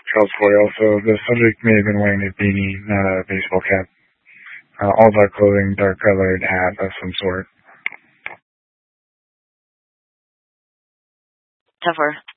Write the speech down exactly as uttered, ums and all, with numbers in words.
Charles Foy. Also, the subject may have been wearing a beanie, not a baseball cap. Uh, all dark clothing, dark colored hat of some sort. Tougher.